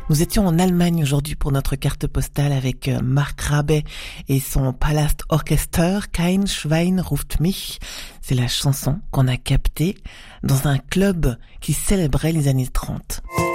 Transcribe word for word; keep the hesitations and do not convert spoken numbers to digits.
Nous étions en Allemagne aujourd'hui pour notre carte postale avec Marc Rabe et son Palast Orchester, Kein Schwein ruft mich. C'est la chanson qu'on a captée dans un club qui célébrait les années trente.